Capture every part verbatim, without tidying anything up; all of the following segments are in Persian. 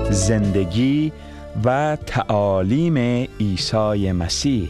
زندگی و تعالیم عیسی مسیح.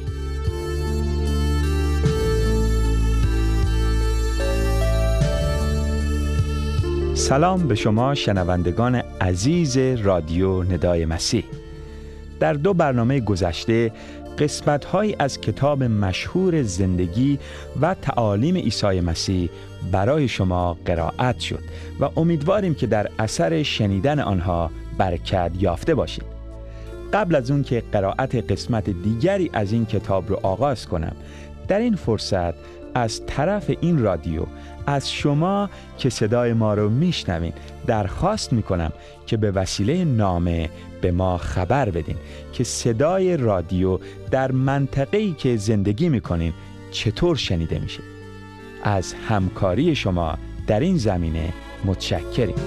سلام به شما شنوندگان عزیز رادیو ندای مسیح. در دو برنامه گذشته قسمت‌هایی از کتاب مشهور زندگی و تعالیم عیسی مسیح برای شما قرائت شد و امیدواریم که در اثر شنیدن آنها برکت یافته باشید. قبل از اون که قرائت قسمت دیگری از این کتاب رو آغاز کنم، در این فرصت از طرف این رادیو از شما که صدای ما رو میشنوین درخواست میکنم که به وسیله نامه به ما خبر بدین که صدای رادیو در منطقه‌ای که زندگی میکنین چطور شنیده میشه. از همکاری شما در این زمینه متشکریم.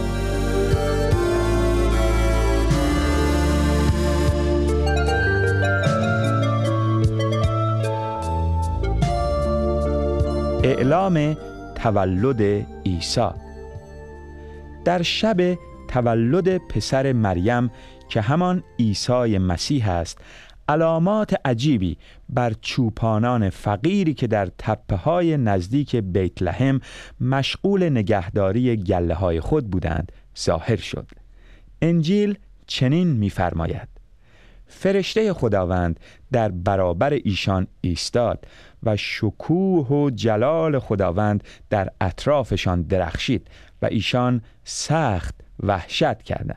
اعلام تولد عیسی. در شب تولد پسر مریم که همان عیسی مسیح است، علامات عجیبی بر چوپانان فقیری که در تپه‌های نزدیک بیت لحم مشغول نگهداری گله‌های خود بودند ظاهر شد. انجیل چنین می‌فرماید: فرشته خداوند در برابر ایشان ایستاد و شکوه و جلال خداوند در اطرافشان درخشید و ایشان سخت وحشت کردند.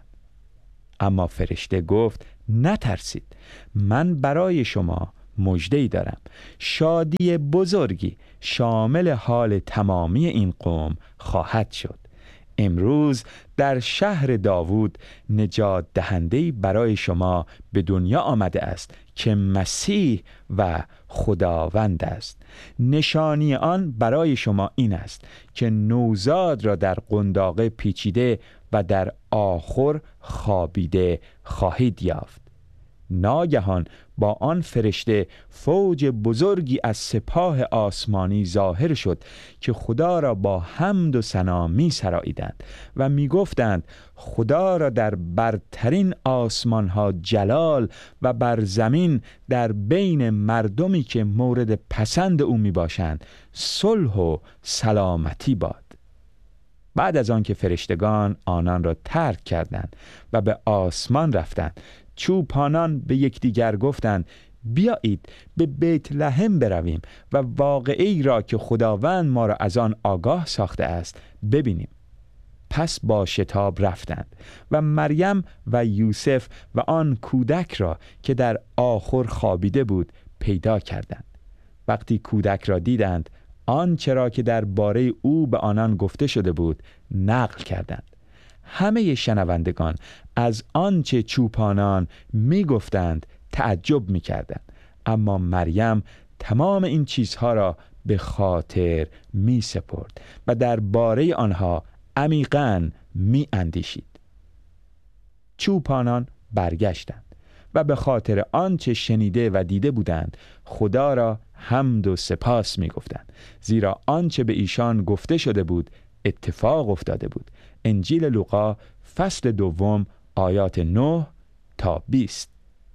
اما فرشته گفت: نترسید، من برای شما مژده‌ای دارم، شادی بزرگی شامل حال تمامی این قوم خواهد شد. امروز در شهر داوود نجات دهنده‌ای برای شما به دنیا آمده است که مسیح و خداوند است. نشانی آن برای شما این است که نوزاد را در قنداقه پیچیده و در آخر خوابیده خواهید یافت. ناگهان با آن فرشته فوج بزرگی از سپاه آسمانی ظاهر شد که خدا را با حمد و ثنا می سراییدند و می گفتند: خدا را در برترین آسمان ها جلال و بر زمین در بین مردمی که مورد پسند او می باشند صلح و سلامتی باد. بعد از آن که فرشتگان آنان را ترک کردند و به آسمان رفتند، چوپانان به یکدیگر گفتند: بیایید به بیت لحم برویم و واقعه‌ای را که خداوند ما را از آن آگاه ساخته است ببینیم. پس با شتاب رفتند و مریم و یوسف و آن کودک را که در آخر خوابیده بود پیدا کردند. وقتی کودک را دیدند، آنچه را که درباره او به آنان گفته شده بود نقل کردند. همه شنوندگان از آنچه چوپانان می گفتند تعجب می کردند، اما مریم تمام این چیزها را به خاطر می سپرد و درباره آنها عمیقاً می اندیشید. چوپانان برگشتند و به خاطر آنچه شنیده و دیده بودند خدا را حمد و سپاس می گفتند، زیرا آنچه به ایشان گفته شده بود اتفاق افتاده بود. انجیل لوقا فصل دوم آیات نه تا بیست.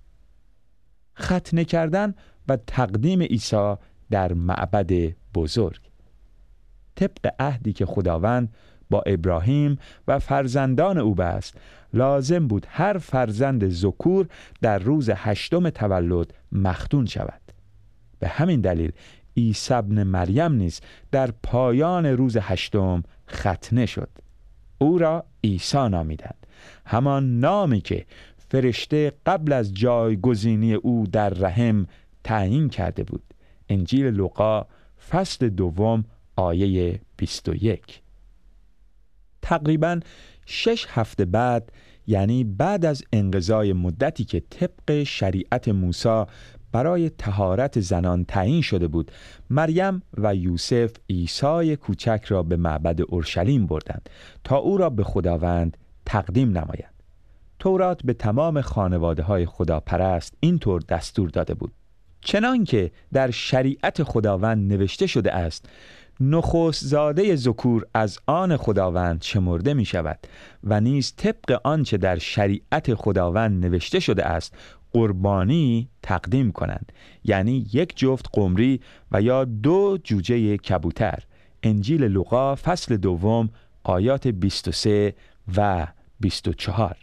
ختنه کردن و تقدیم عیسی در معبد بزرگ. طبق عهدی که خداوند با ابراهیم و فرزندان او بست، لازم بود هر فرزند ذکور در روز هشتم تولد مختون شود. به همین دلیل عیسی ابن مریم نیز در پایان روز هشتم ختنه شد. او را عیسی نامیدند، همان نامی که فرشته قبل از جایگزینی او در رحم تعیین کرده بود. انجیل لوقا فصل دوم آیه بیست و یک. تقریباً شش هفته بعد، یعنی بعد از انقضای مدتی که طبق شریعت موسی برای طهارت زنان تعیین شده بود، مریم و یوسف عیسی کوچک را به معبد اورشلیم بردند تا او را به خداوند تقدیم نمایند. تورات به تمام خانواده‌های خداپرست اینطور دستور داده بود: چنان که در شریعت خداوند نوشته شده است، نخست زاده ذکور از آن خداوند شمرده می شود و نیز طبق آنچه در شریعت خداوند نوشته شده است قربانی تقدیم کنند، یعنی یک جفت قمری و یا دو جوجه کبوتر. انجیل لوقا فصل دوم آیات بیست و سه و بیست و چهار.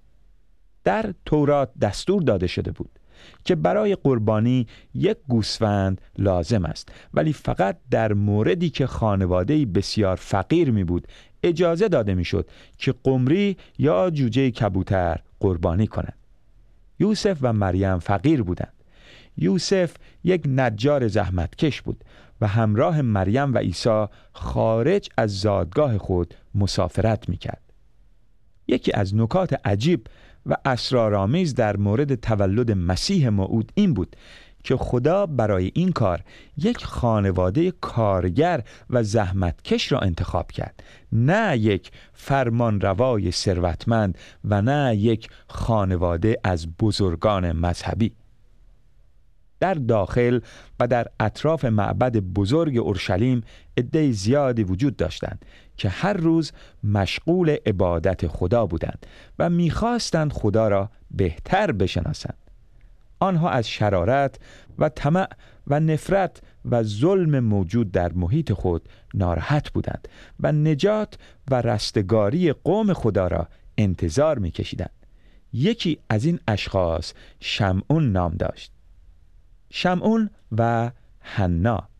در تورات دستور داده شده بود که برای قربانی یک گوسفند لازم است، ولی فقط در موردی که خانواده‌ای بسیار فقیر می بود اجازه داده می شد که قمری یا جوجه کبوتر قربانی کنند. یوسف و مریم فقیر بودند. یوسف یک نجار زحمتکش بود و همراه مریم و عیسی خارج از زادگاه خود مسافرت می کرد. یکی از نکات عجیب و اسرارآمیز در مورد تولد مسیح موعود این بود که خدا برای این کار یک خانواده کارگر و زحمتکش را انتخاب کرد، نه یک فرمانروای ثروتمند و نه یک خانواده از بزرگان مذهبی. در داخل و در اطراف معبد بزرگ اورشلیم عده زیادی وجود داشتند که هر روز مشغول عبادت خدا بودند و می‌خواستند خدا را بهتر بشناسند. آنها از شرارت و طمع و نفرت و ظلم موجود در محیط خود ناراحت بودند و نجات و رستگاری قوم خدا را انتظار می‌کشیدند. یکی از این اشخاص شمعون نام داشت. شمعون و حنا.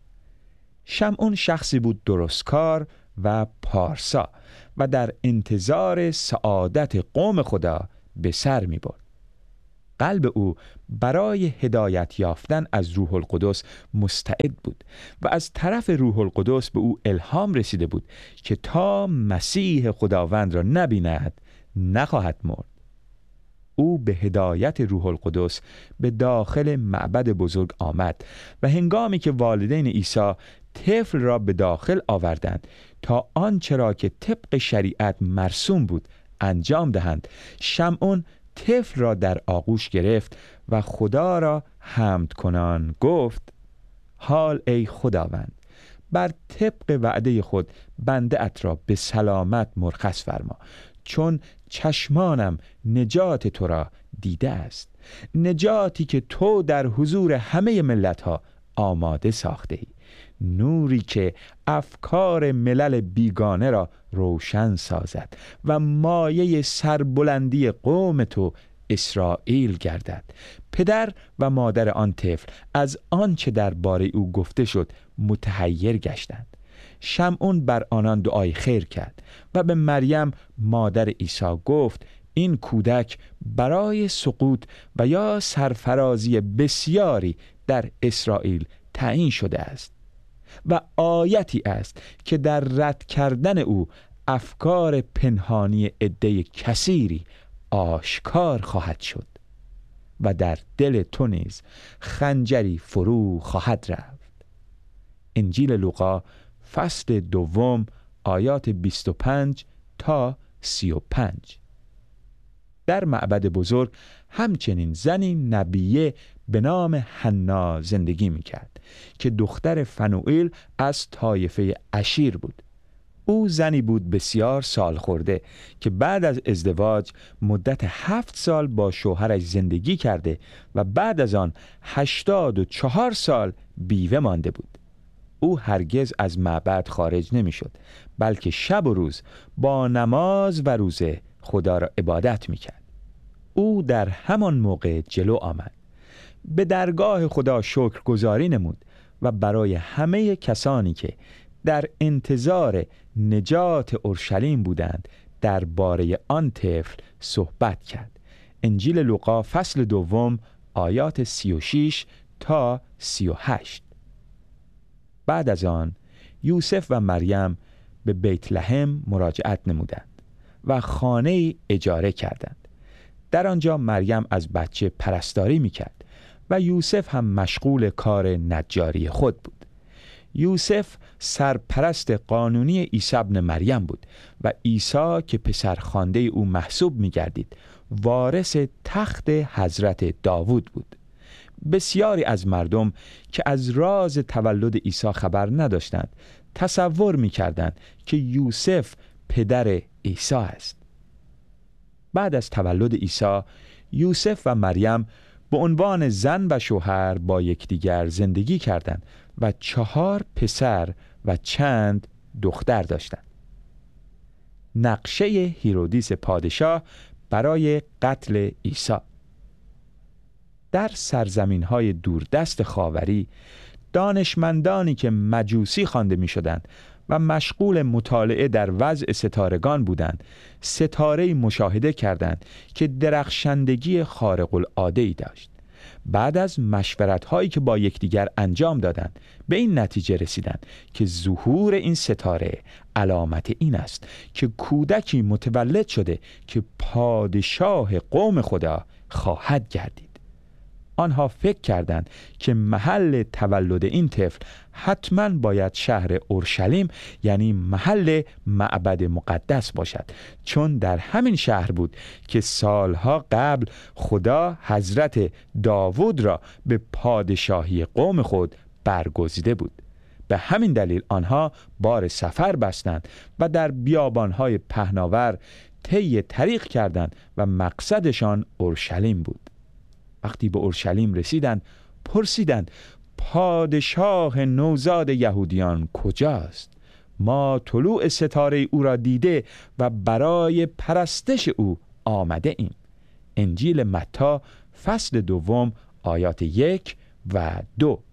شمعون شخصی بود درستکار و پارسا و در انتظار سعادت قوم خدا به سر می برد. قلب او برای هدایت یافتن از روح القدس مستعد بود و از طرف روح القدس به او الهام رسیده بود که تا مسیح خداوند را نبیند نخواهد مرد. او به هدایت روح القدس به داخل معبد بزرگ آمد و هنگامی که والدین عیسی طفل را به داخل آوردند تا آنچه را که طبق شریعت مرسوم بود انجام دهند، شمعون طفل را در آغوش گرفت و خدا را حمد کنان گفت: حال ای خداوند، بر طبق وعده خود بنده ات را به سلامت مرخص فرما، چون چشمانم نجات تو را دیده است، نجاتی که تو در حضور همه ملت‌ها آماده ساخته ای، نوری که افکار ملل بیگانه را روشن سازد و مایه سربلندی قوم تو اسرائیل گردد. پدر و مادر آن طفل از آنچه درباره او گفته شد متحیر گشتند. شمعون بر آنان دعای خیر کرد و به مریم مادر عیسی گفت: این کودک برای سقوط و یا سرفرازی بسیاری در اسرائیل تعیین شده است و آیتی است که در رد کردن او افکار پنهانی عده کثیری آشکار خواهد شد و در دل تو نیز خنجری فرو خواهد رفت. انجیل لوقا فصل دوم آیات بیست و پنج تا سی و پنج. در معبد بزرگ همچنین زنی نبیه به نام حنا زندگی میکرد که دختر فنوئیل از طایفه اشیر بود. او زنی بود بسیار سال خورده که بعد از ازدواج مدت هفت سال با شوهرش زندگی کرده و بعد از آن هشتاد و چهار سال بیوه مانده بود. او هرگز از معبد خارج نمی شد، بلکه شب و روز با نماز و روزه خدا را عبادت می کرد. او در همان موقع جلو آمد، به درگاه خدا شکرگزاری نمود و برای همه کسانی که در انتظار نجات اورشلیم بودند درباره آن طفل صحبت کرد. انجیل لوقا فصل دوم آیات سی و شش تا سی و هشت. بعد از آن یوسف و مریم به بیت لحم مراجعت نمودند و خانه‌ای اجاره کردند. در آنجا مریم از بچه پرستاری میکرد و یوسف هم مشغول کار نجاری خود بود. یوسف سرپرست قانونی عیسی ابن مریم بود و عیسی که پسرخوانده او محسوب می‌گردید وارث تخت حضرت داوود بود. بسیاری از مردم که از راز تولد عیسی خبر نداشتند تصور می‌کردند که یوسف پدر عیسی است. بعد از تولد عیسی، یوسف و مریم به عنوان زن و شوهر با یکدیگر زندگی کردند و چهار پسر و چند دختر داشتند. نقشه هیرودیس پادشاه برای قتل عیسی. در سرزمین‌های دوردست خاوری، دانشمندانی که مجوسی خوانده می‌شدند و مشغول مطالعه در وضع ستارگان بودند، ستاره‌ای مشاهده کردند که درخشندگی خارق العاده‌ای داشت. بعد از مشورت‌هایی که با یکدیگر انجام دادند، به این نتیجه رسیدند که ظهور این ستاره علامت این است که کودکی متولد شده که پادشاه قوم خدا خواهد گردید. آنها فکر کردند که محل تولد این طفل حتماً باید شهر اورشلیم، یعنی محل معبد مقدس باشد، چون در همین شهر بود که سالها قبل خدا حضرت داوود را به پادشاهی قوم خود برگزیده بود. به همین دلیل آنها بار سفر بستند و در بیابانهای پهناور طی طریق کردند و مقصدشان اورشلیم بود. وقتی به اورشلیم رسیدند، پرسیدند پادشاه نوزاد یهودیان کجاست؟ ما طلوع ستاره او را دیده و برای پرستش او آمده ایم. انجیل متی فصل دوم آیات یک و دو.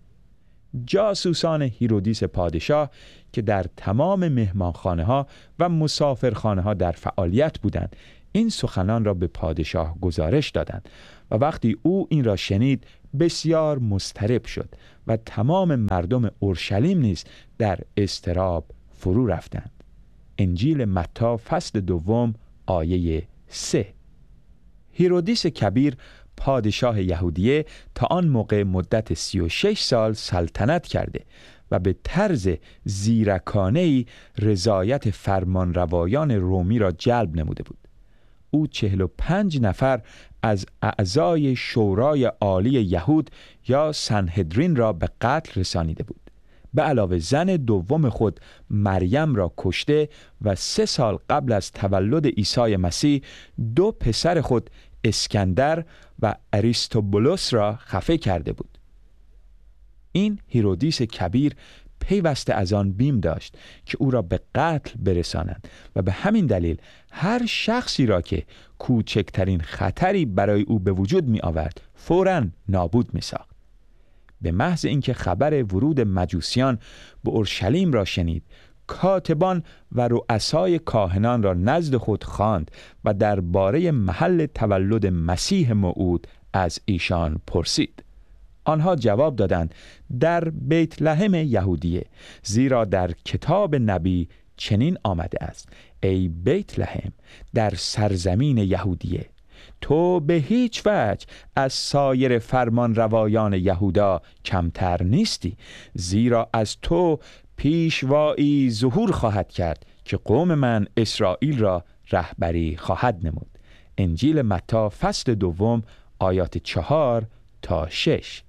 جاسوسان هیرودیس پادشاه که در تمام مهمانخانه ها و مسافرخانه ها در فعالیت بودند، این سخنان را به پادشاه گزارش دادند و وقتی او این را شنید بسیار مضطرب شد و تمام مردم اورشلیم نیز در اضطراب فرو رفتند. انجیل متی فصل دوم آیه سه. هیرودیس کبیر پادشاه یهودیه تا آن موقع مدت سی و شش سال سلطنت کرده و به طرز زیرکانه‌ای رضایت فرمانروایان رومی را جلب نموده بود. او چهل و پنج نفر از اعضای شورای عالی یهود یا سنهدرین را به قتل رسانیده بود. به علاوه زن دوم خود مریم را کشته و سه سال قبل از تولد عیسی مسیح دو پسر خود اسکندر و اریستوبولوس را خفه کرده بود. این هیرودیس کبیر پیوسته از آن بیم داشت که او را به قتل برسانند و به همین دلیل هر شخصی را که کوچکترین خطری برای او به وجود می آورد فوراً نابود می ساخت. به محض اینکه خبر ورود مجوسیان به اورشلیم را شنید، کاتبان و رؤسای کاهنان را نزد خود خواند و درباره محل تولد مسیح موعود از ایشان پرسید. آنها جواب دادند در بیت لحم یهودیه، زیرا در کتاب نبی چنین آمده است: ای بیت لحم در سرزمین یهودیه، تو به هیچ وجه از سایر فرمان روایان یهودا کمتر نیستی، زیرا از تو پیشوایی ظهور خواهد کرد که قوم من اسرائیل را رهبری خواهد نمود. انجیل متی فصل دوم آیات چهار تا شش.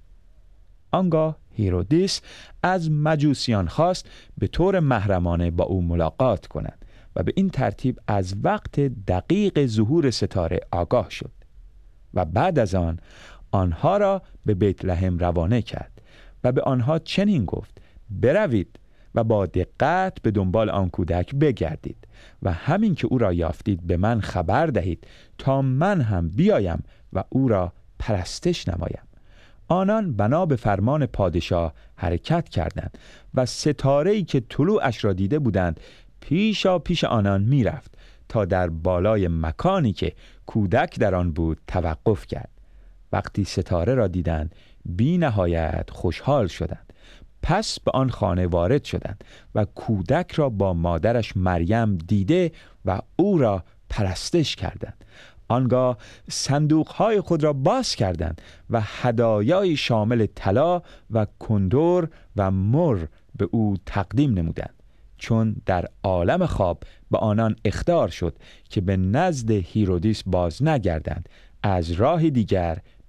آنگاه هیرودیس از مجوسیان خواست به طور محرمانه با او ملاقات کنند و به این ترتیب از وقت دقیق ظهور ستاره آگاه شد و بعد از آن آنها را به بیت لحم روانه کرد و به آنها چنین گفت: بروید و با دقت به دنبال آن کودک بگردید و همین که او را یافتید به من خبر دهید تا من هم بیایم و او را پرستش نمایم. آنان بنا به فرمان پادشاه حرکت کردند و ستاره‌ای که طلوعش را دیده بودند پیشا پیش آنان می رفت تا در بالای مکانی که کودک در آن بود توقف کرد. وقتی ستاره را دیدند بی نهایت خوشحال شدند. پس به آن خانه وارد شدند و کودک را با مادرش مریم دیده و او را پرستش کردند. آنگاه صندوق‌های خود را باز کردند و هدایای شامل طلا و کندور و مر به او تقدیم نمودند، چون در عالم خواب به آنان اخطار شد که به نزد هیرودیس باز نگردند، از راه دیگر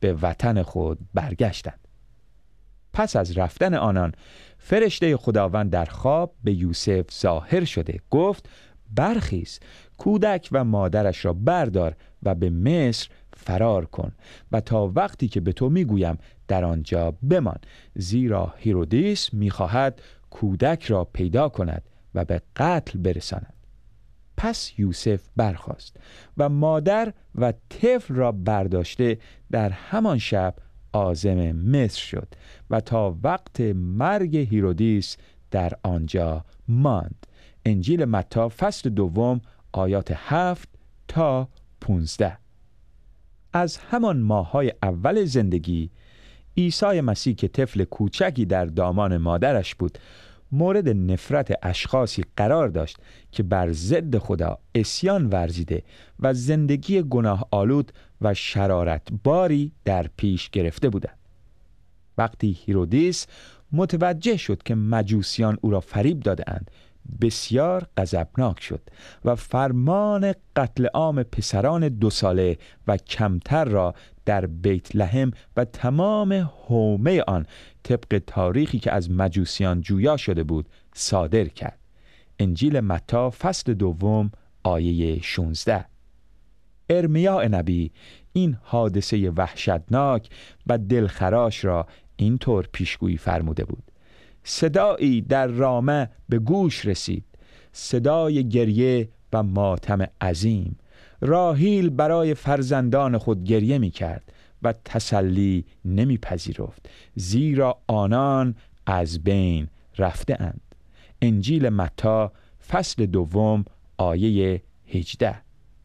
به وطن خود برگشتند. پس از رفتن آنان فرشته خداوند در خواب به یوسف ظاهر شده گفت برخیز، کودک و مادرش را بردار و به مصر فرار کن و تا وقتی که به تو میگویم در آنجا بمان، زیرا هیرودیس میخواهد کودک را پیدا کند و به قتل برساند. پس یوسف برخاست و مادر و طفل را برداشته در همان شب عازم مصر شد و تا وقت مرگ هیرودیس در آنجا ماند. انجیل متی فصل دوم آیات هفت تا پونزده. از همان ماه‌های اول زندگی عیسی مسیح که طفل کوچکی در دامان مادرش بود مورد نفرت اشخاصی قرار داشت که بر ضد خدا عصیان ورزیده و زندگی گناه آلود و شرارت باری در پیش گرفته بودند. وقتی هیرودیس متوجه شد که مجوسیان او را فریب داده اند، بسیار غضبناک شد و فرمان قتل عام پسران دو ساله و کمتر را در بیت لحم و تمام حومه آن طبق تاریخی که از مجوسیان جویا شده بود صادر کرد. انجیل متی فصل دوم آیه شانزده. ارمیا نبی این حادثه وحشتناک و دلخراش را اینطور پیشگویی فرموده بود: صدایی در رامه به گوش رسید، صدای گریه و ماتم عظیم. راهیل برای فرزندان خود گریه می کرد و تسلی نمی پذیرفت، زیرا آنان از بین رفته اند. انجیل متی فصل دوم آیه هجده.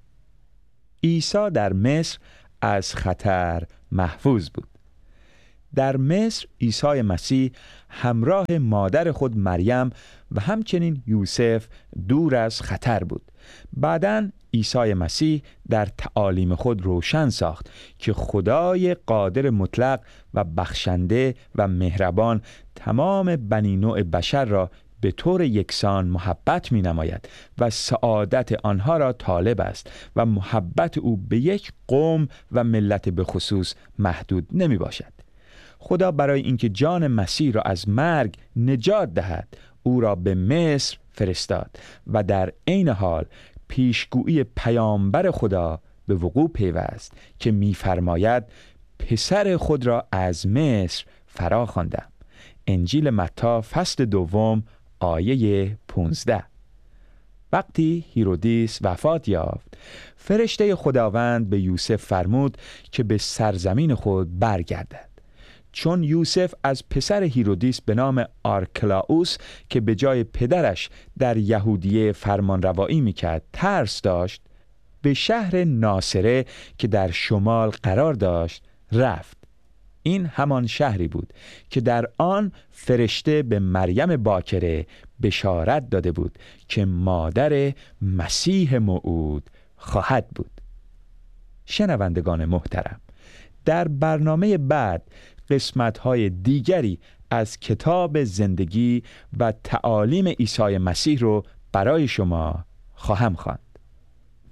عیسی در مصر از خطر محفوظ بود. در مصر عیسی مسیح همراه مادر خود مریم و همچنین یوسف دور از خطر بود. بعداً عیسی مسیح در تعالیم خود روشن ساخت که خدای قادر مطلق و بخشنده و مهربان تمام بنی نوع بشر را به طور یکسان محبت می نماید و سعادت آنها را طالب است و محبت او به یک قوم و ملت به خصوص محدود نمی باشد. خدا برای اینکه جان مسیح را از مرگ نجات دهد او را به مصر فرستاد و در عین حال پیشگویی پیامبر خدا به وقوع پیوست که می‌فرماید پسر خود را از مصر فرا خواندم. انجیل متی فصل دوم آیه پانزده. وقتی هیرودیس وفات یافت، فرشته خداوند به یوسف فرمود که به سرزمین خود برگردد. چون یوسف از پسر هیرودیس به نام آرکلاوس که به جای پدرش در یهودیه فرمانروایی میکرد ترس داشت، به شهر ناصره که در شمال قرار داشت رفت. این همان شهری بود که در آن فرشته به مریم باکره بشارت داده بود که مادر مسیح موعود خواهد بود. شنوندگان محترم، در برنامه بعد قسمت‌های دیگری از کتاب زندگی و تعالیم عیسی مسیح رو برای شما خواهم خواند.